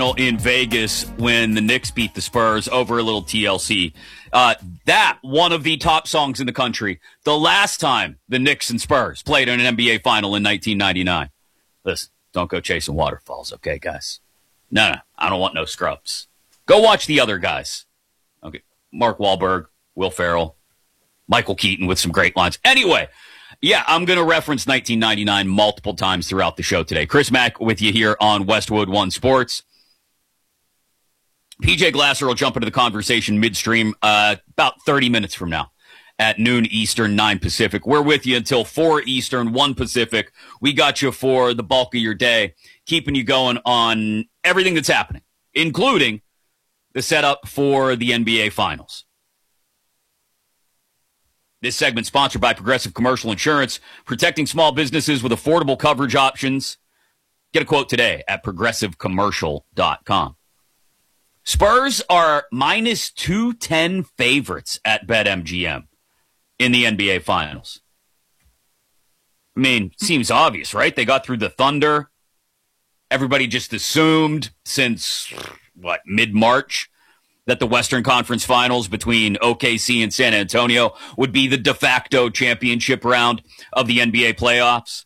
in Vegas when the Knicks beat the Spurs over a little TLC. That one of the top songs in the country. The last time the Knicks and Spurs played in an NBA final in 1999. Listen, don't go chasing waterfalls, okay, guys? No, I don't want no scrubs. Go watch the other guys. Okay, Mark Wahlberg, Will Ferrell, Michael Keaton with some great lines. Anyway, yeah, I'm going to reference 1999 multiple times throughout the show today. Chris Mack with you here on Westwood One Sports. PJ Glasser will jump into the conversation midstream about 30 minutes from now at noon Eastern, 9 Pacific. We're with you until 4 Eastern, 1 Pacific. We got you for the bulk of your day, keeping you going on everything that's happening, including the setup for the NBA Finals. This segment sponsored by Progressive Commercial Insurance, protecting small businesses with affordable coverage options. Get a quote today at progressivecommercial.com. Spurs are minus 210 favorites at BetMGM in the NBA Finals. I mean, seems obvious, right? They got through the Thunder. Everybody just assumed since, mid-March that the Western Conference Finals between OKC and San Antonio would be the de facto championship round of the NBA playoffs.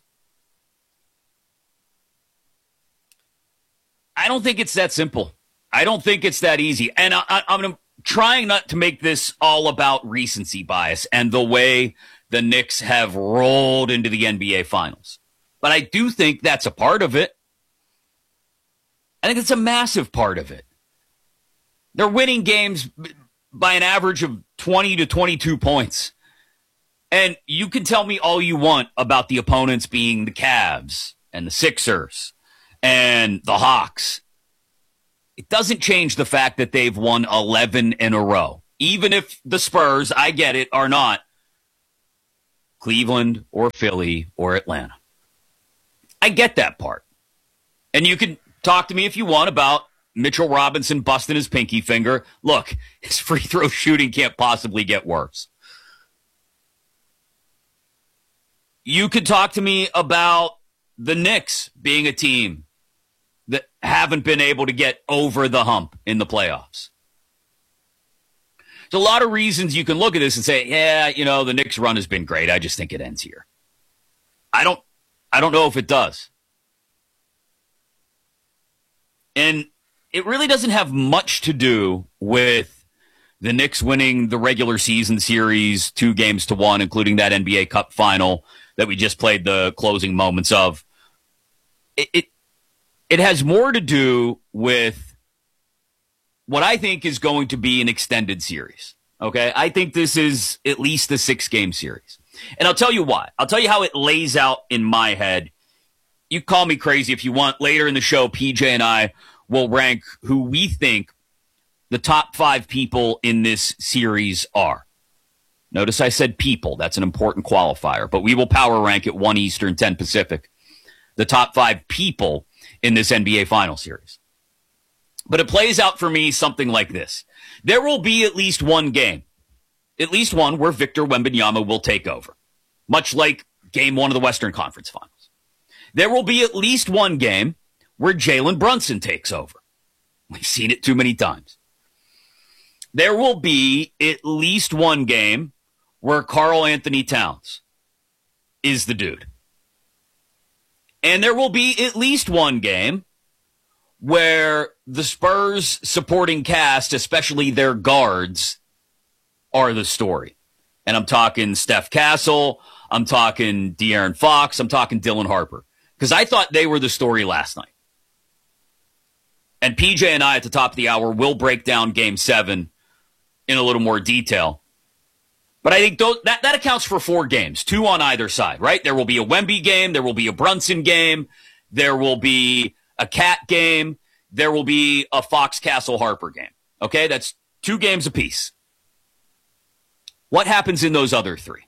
I don't think it's that simple. I don't think it's that easy. And I'm trying not to make this all about recency bias and the way the Knicks have rolled into the NBA Finals. But I do think that's a part of it. I think it's a massive part of it. They're winning games by an average of 20 to 22 points. And you can tell me all you want about the opponents being the Cavs and the Sixers and the Hawks. It doesn't change the fact that they've won 11 in a row. Even if the Spurs, I get it, are not Cleveland or Philly or Atlanta. I get that part. And you can talk to me if you want about Mitchell Robinson busting his pinky finger. Look, his free throw shooting can't possibly get worse. You could talk to me about the Knicks being a team that haven't been able to get over the hump in the playoffs. There's a lot of reasons you can look at this and say, yeah, the Knicks run has been great. I just think it ends here. I don't know if it does. And it really doesn't have much to do with the Knicks winning the regular season series 2-1, including that NBA Cup final that we just played the closing moments of. It has more to do with what I think is going to be an extended series. Okay? I think this is at least a 6-game series. And I'll tell you why. I'll tell you how it lays out in my head. You call me crazy if you want. Later in the show, PJ and I will rank who we think the top 5 people in this series are. Notice I said people. That's an important qualifier. But we will power rank at 1 Eastern, 10 Pacific. The top 5 people in this NBA final series. But it plays out for me something like this. There will be at least one game, at least one where Victor Wembanyama will take over, much like game 1 of the Western Conference Finals. There will be at least one game where Jalen Brunson takes over. We've seen it too many times. There will be at least one game where Karl Anthony Towns is the dude. And there will be at least one game where the Spurs supporting cast, especially their guards, are the story. And I'm talking Steph Castle, I'm talking De'Aaron Fox, I'm talking Dylan Harper. Because I thought they were the story last night. And PJ and I at the top of the hour will break down Game 7 in a little more detail. But I think that accounts for 4 games, 2 on either side, right? There will be a Wemby game. There will be a Brunson game. There will be a Cat game. There will be a Fox Castle Harper game. Okay, that's 2 games apiece. What happens in those other 3?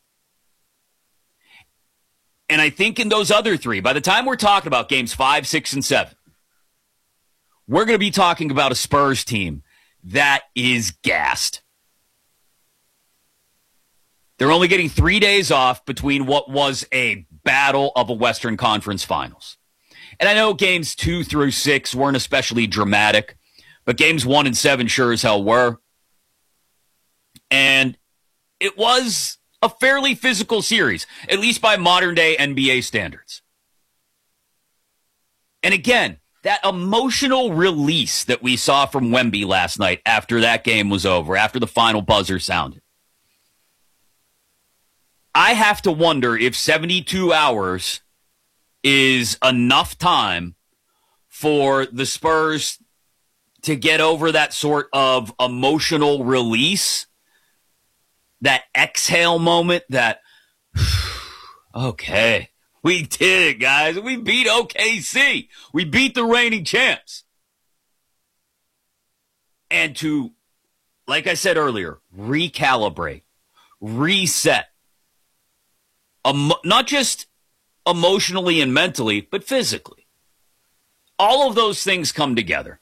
And I think in those other 3, by the time we're talking about games 5, 6, and 7, we're going to be talking about a Spurs team that is gassed. They're only getting 3 days off between what was a battle of a Western Conference Finals. And I know games 2 through 6 weren't especially dramatic, but games 1 and 7 sure as hell were. And it was a fairly physical series, at least by modern-day NBA standards. And again, that emotional release that we saw from Wemby last night after that game was over, after the final buzzer sounded. I have to wonder if 72 hours is enough time for the Spurs to get over that sort of emotional release, that exhale moment, that, okay, we did it, guys. We beat OKC. We beat the reigning champs. And to, like I said earlier, recalibrate, reset, not just emotionally and mentally, but physically. All of those things come together.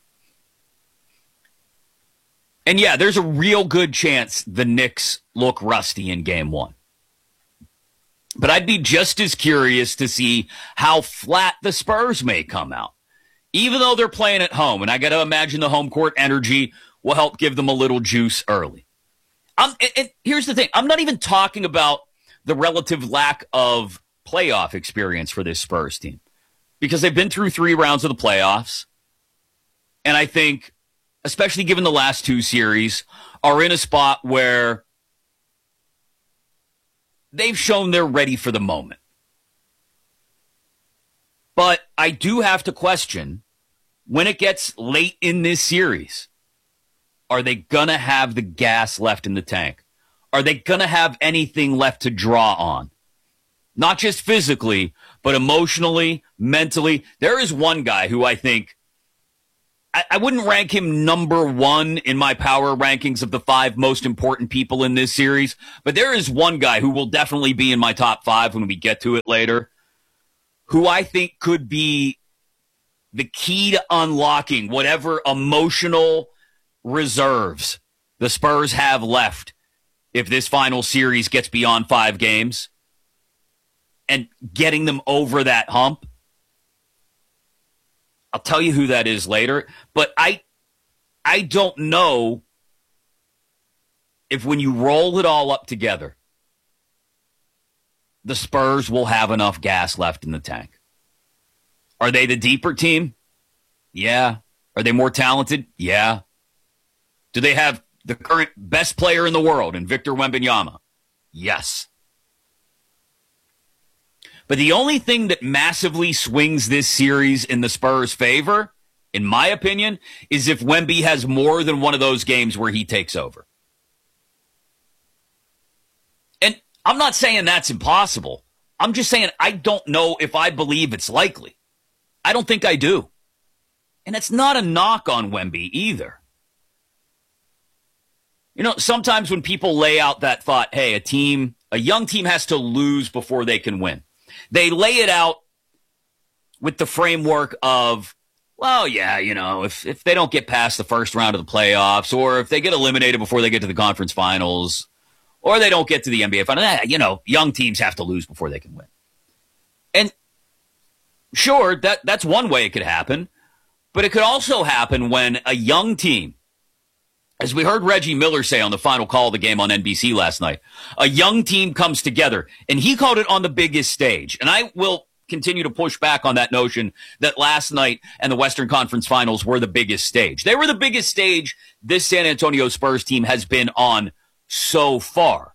And yeah, there's a real good chance the Knicks look rusty in game 1. But I'd be just as curious to see how flat the Spurs may come out, even though they're playing at home. And I got to imagine the home court energy will help give them a little juice early. And here's the thing. I'm not even talking about the relative lack of playoff experience for this Spurs team, because they've been through 3 rounds of the playoffs. And I think, especially given the last 2 series, are in a spot where they've shown they're ready for the moment. But I do have to question, when it gets late in this series, are they going to have the gas left in the tank? Are they going to have anything left to draw on? Not just physically, but emotionally, mentally. There is one guy who I think, I wouldn't rank him number 1 in my power rankings of the 5 most important people in this series, but there is one guy who will definitely be in my top 5 when we get to it later, who I think could be the key to unlocking whatever emotional reserves the Spurs have left if this final series gets beyond 5 games, and getting them over that hump. I'll tell you who that is later, but I don't know if when you roll it all up together, the Spurs will have enough gas left in the tank. Are they the deeper team? Yeah. Are they more talented? Yeah. Do they have the current best player in the world in Victor Wembanyama? Yes. But the only thing that massively swings this series in the Spurs' favor, in my opinion, is if Wemby has more than one of those games where he takes over. And I'm not saying that's impossible. I'm just saying I don't know if I believe it's likely. I don't think I do. And it's not a knock on Wemby either. You know, sometimes when people lay out that thought, hey, a young team has to lose before they can win, they lay it out with the framework of, well, yeah, you know, if they don't get past the first round of the playoffs, or if they get eliminated before they get to the conference finals, or they don't get to the NBA finals, you know, young teams have to lose before they can win. And sure, that's one way it could happen, but it could also happen when a young team, as we heard Reggie Miller say on the final call of the game on NBC last night, a young team comes together, and he called it on the biggest stage. And I will continue to push back on that notion that last night and the Western Conference Finals were the biggest stage. They were the biggest stage this San Antonio Spurs team has been on so far.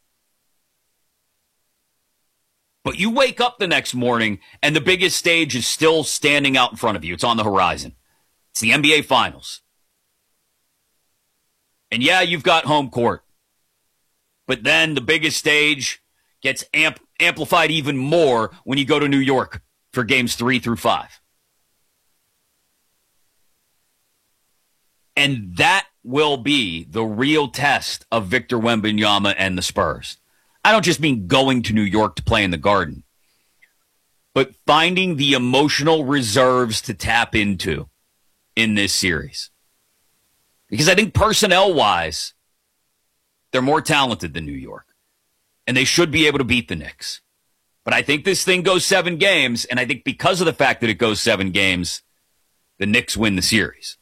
But you wake up the next morning, and the biggest stage is still standing out in front of you. It's on the horizon. It's the NBA Finals. And yeah, you've got home court. But then the biggest stage gets amplified even more when you go to New York for games 3 through 5. And that will be the real test of Victor Wembanyama and the Spurs. I don't just mean going to New York to play in the Garden, but finding the emotional reserves to tap into in this series. Because I think personnel-wise, they're more talented than New York. And they should be able to beat the Knicks. But I think this thing goes 7 games, and I think because of the fact that it goes 7 games, the Knicks win the series.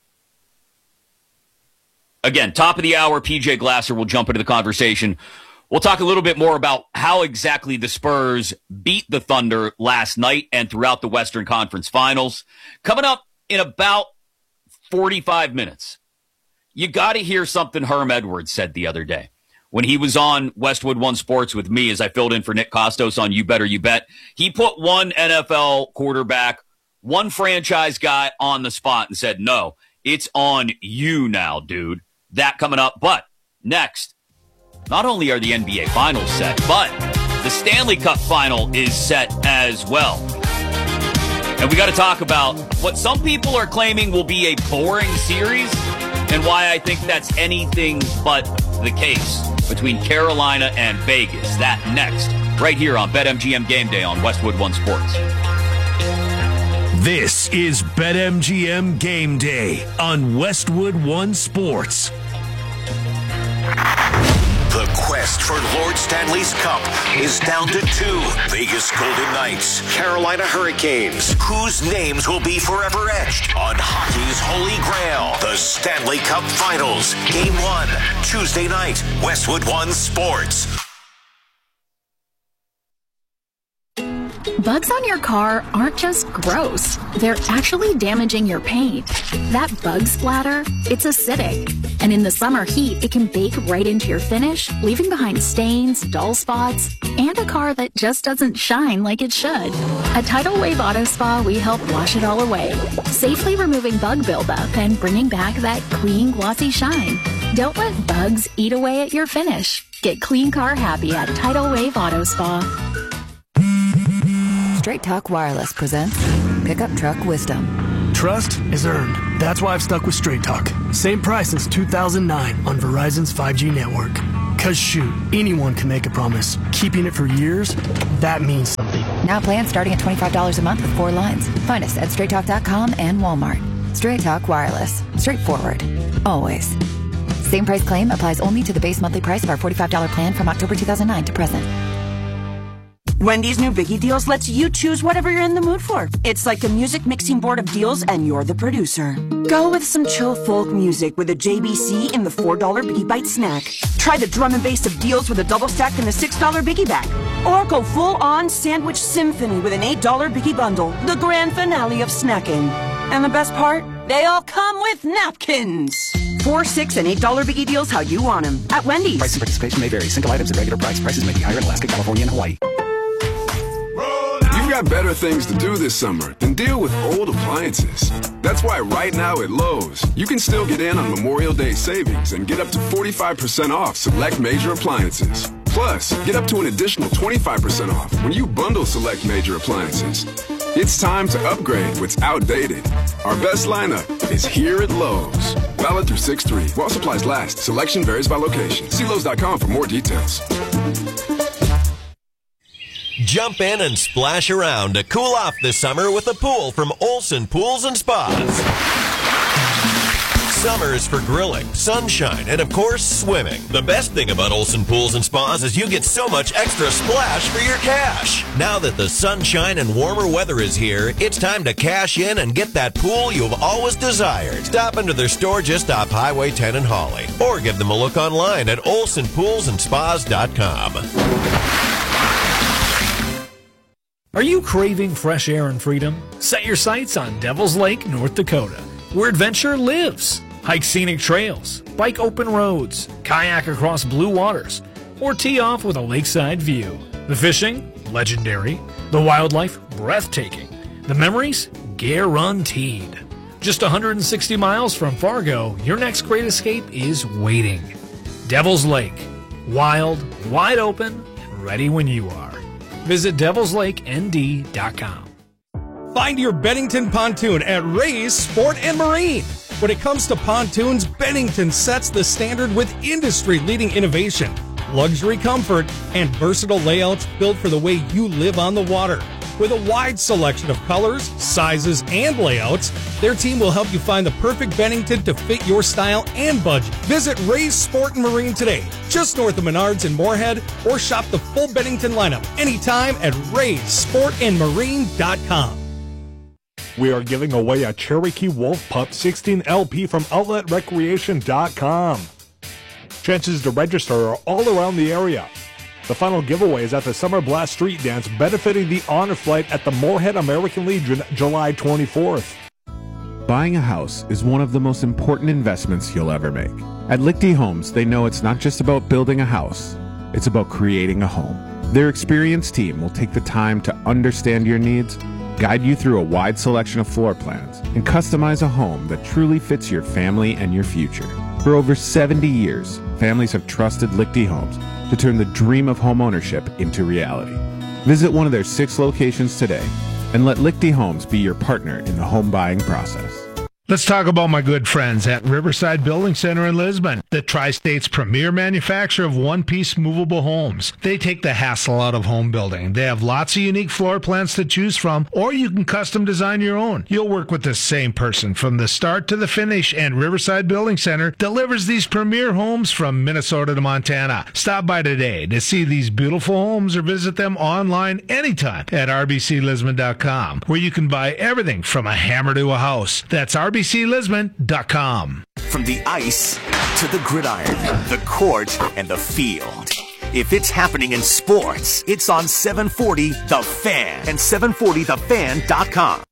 Again, top of the hour, PJ Glasser will jump into the conversation. We'll talk a little bit more about how exactly the Spurs beat the Thunder last night and throughout the Western Conference Finals. Coming up in about 45 minutes, you got to hear something Herm Edwards said the other day when he was on Westwood One Sports with me as I filled in for Nick Kostos on You Better You Bet. He put one NFL quarterback, one franchise guy on the spot and said, no, it's on you now, dude. That coming up. But next, not only are the NBA Finals set, but the Stanley Cup Final is set as well. And we got to talk about what some people are claiming will be a boring series and why I think that's anything but the case between Carolina and Vegas. That next, right here on BetMGM Game Day on Westwood One Sports. This is BetMGM Game Day on Westwood One Sports. The quest for Lord Stanley's Cup is down to 2. Vegas Golden Knights, Carolina Hurricanes. Whose names will be forever etched on hockey's holy grail? The Stanley Cup Finals. Game 1, Tuesday night, Westwood One Sports. Bugs on your car aren't just gross. They're actually damaging your paint. That bug splatter, it's acidic. And in the summer heat, it can bake right into your finish, leaving behind stains, dull spots, and a car that just doesn't shine like it should. At Tidal Wave Auto Spa, we help wash it all away, safely removing bug buildup and bringing back that clean, glossy shine. Don't let bugs eat away at your finish. Get clean car happy at Tidal Wave Auto Spa. Straight Talk Wireless presents Pickup Truck Wisdom. Trust is earned. That's why I've stuck with Straight Talk. Same price since 2009 on Verizon's 5G network. Cause shoot, anyone can make a promise. Keeping it for years, that means something. Now plans starting at $25 a month with 4 lines. Find us at straighttalk.com and Walmart. Straight Talk Wireless. Straightforward. Always. Same price claim applies only to the base monthly price of our $45 plan from October 2009 to present. Wendy's new Biggie Deals lets you choose whatever you're in the mood for. It's like a music mixing board of deals, and you're the producer. Go with some chill folk music with a JBC in the $4 Biggie Bite snack. Try the drum and bass of deals with a double stack in the $6 Biggie bag. Or go full-on sandwich symphony with an $8 Biggie bundle, the grand finale of snacking. And the best part? They all come with napkins. $4, $6, and $8 Biggie Deals how you want them at Wendy's. Price and participation may vary. Single items at regular price. Prices may be higher in Alaska, California, and Hawaii. You've got better things to do this summer than deal with old appliances. That's why right now at Lowe's, you can still get in on Memorial Day savings and get up to 45% off select major appliances. Plus, get up to an additional 25% off when you bundle select major appliances. It's time to upgrade what's outdated. Our best lineup is here at Lowe's. Valid through 6/3. While supplies last. Selection varies by location. See Lowe's.com for more details. Jump in and splash around to cool off this summer with a pool from Olson Pools and Spas. Summer is for grilling, sunshine, and of course, swimming. The best thing about Olson Pools and Spas is you get so much extra splash for your cash. Now that the sunshine and warmer weather is here, it's time to cash in and get that pool you've always desired. Stop into their store just off Highway 10 in Hawley, or give them a look online at olsonpoolsandspas.com. Are you craving fresh air and freedom? Set your sights on Devil's Lake, North Dakota, where adventure lives. Hike scenic trails, bike open roads, kayak across blue waters, or tee off with a lakeside view. The fishing, legendary. The wildlife, breathtaking. The memories, guaranteed. Just 160 miles from Fargo, your next great escape is waiting. Devil's Lake. Wild, wide open, and ready when you are. Visit devilslakend.com. Find your Bennington pontoon at Ray's Sport and Marine. When it comes to pontoons, Bennington sets the standard with industry-leading innovation, luxury comfort, and versatile layouts built for the way you live on the water. With a wide selection of colors, sizes, and layouts, their team will help you find the perfect Bennington to fit your style and budget. Visit Ray's Sport and Marine today, just north of Menards in Moorhead, or shop the full Bennington lineup anytime at Ray'sSportandMarine.com. We are giving away a Cherokee Wolf Pup 16 LP from OutletRecreation.com. Chances to register are all around the area. The final giveaway is at the Summer Blast Street Dance, benefiting the Honor Flight at the Moorhead American Legion, July 24th. Buying a house is one of the most important investments you'll ever make. At Lichty Homes, they know it's not just about building a house, it's about creating a home. Their experienced team will take the time to understand your needs, guide you through a wide selection of floor plans, and customize a home that truly fits your family and your future. For over 70 years, families have trusted Lichty Homes to turn the dream of home ownership into reality. Visit one of their 6 locations today and let Lichty Homes be your partner in the home buying process. Let's talk about my good friends at Riverside Building Center in Lisbon, the Tri-State's premier manufacturer of one-piece movable homes. They take the hassle out of home building. They have lots of unique floor plans to choose from, or you can custom design your own. You'll work with the same person from the start to the finish, and Riverside Building Center delivers these premier homes from Minnesota to Montana. Stop by today to see these beautiful homes or visit them online anytime at rbclisbon.com, where you can buy everything from a hammer to a house. That's rbclisbon.com. From the ice to the gridiron, the court, and the field. If it's happening in sports, it's on 740 The Fan and 740thefan.com.